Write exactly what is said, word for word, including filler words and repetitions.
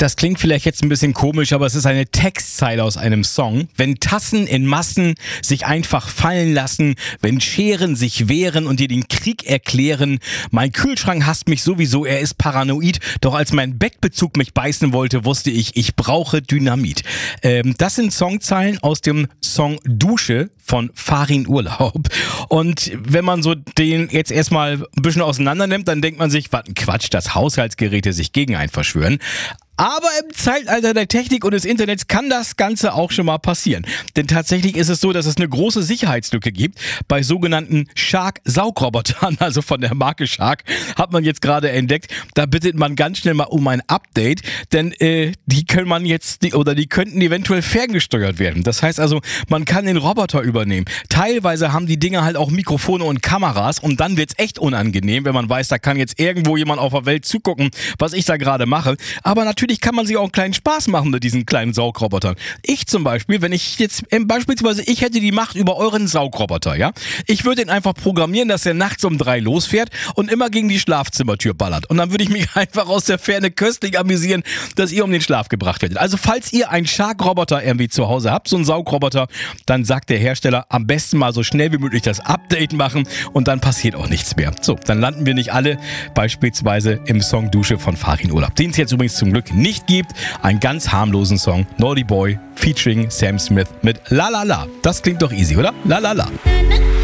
Das klingt vielleicht jetzt ein bisschen komisch, aber es ist eine Textzeile aus einem Song. Wenn Tassen in Massen sich einfach fallen lassen, wenn Scheren sich wehren und dir den Krieg erklären, mein Kühlschrank hasst mich sowieso, er ist paranoid, doch als mein Bettbezug mich beißen wollte, wusste ich, ich brauche Dynamit. Ähm, das sind Songzeilen aus dem Song Dusche von Farin Urlaub. Und wenn man so den jetzt erstmal ein bisschen auseinander nimmt, dann denkt man sich, was ein Quatsch, dass Haushaltsgeräte sich gegen einen verschwören. Aber im Zeitalter der Technik und des Internets kann das Ganze auch schon mal passieren. Denn tatsächlich ist es so, dass es eine große Sicherheitslücke gibt bei sogenannten Shark-Saugrobotern, also von der Marke Shark, hat man jetzt gerade entdeckt. Da bittet man ganz schnell mal um ein Update, denn äh, die können man jetzt, die, oder die könnten eventuell ferngesteuert werden. Das heißt also, man kann den Roboter übernehmen. Teilweise haben die Dinger halt auch Mikrofone und Kameras und dann wird's echt unangenehm, wenn man weiß, da kann jetzt irgendwo jemand auf der Welt zugucken, was ich da gerade mache. Aber natürlich Natürlich kann man sich auch einen kleinen Spaß machen mit diesen kleinen Saugrobotern. Ich zum Beispiel, wenn ich jetzt, äh, beispielsweise ich hätte die Macht über euren Saugroboter, ja? Ich würde ihn einfach programmieren, dass er nachts um drei losfährt und immer gegen die Schlafzimmertür ballert. Und dann würde ich mich einfach aus der Ferne köstlich amüsieren, dass ihr um den Schlaf gebracht werdet. Also falls ihr einen Shark-Roboter irgendwie zu Hause habt, so einen Saugroboter, dann sagt der Hersteller, am besten mal so schnell wie möglich das Update machen und dann passiert auch nichts mehr. So, dann landen wir nicht alle beispielsweise im Song Dusche von Farin Urlaub, den es jetzt übrigens zum Glück nicht gibt. Einen ganz harmlosen Song, Naughty Boy featuring Sam Smith mit La La La. Das klingt doch easy, oder? La La La.